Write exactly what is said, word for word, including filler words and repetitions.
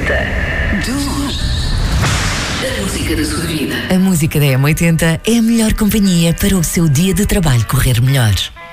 oitenta. A música da sua vida. A música da M oitenta é a melhor companhia para o seu dia de trabalho correr melhor.